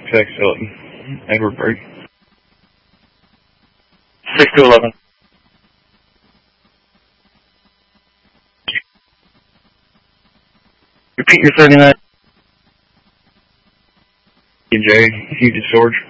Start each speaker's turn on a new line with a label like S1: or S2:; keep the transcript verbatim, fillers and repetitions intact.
S1: Text Hilton. Edward Break.
S2: six to eleven. Repeat your thirty-nine.
S1: Jay, Fugitive Storage.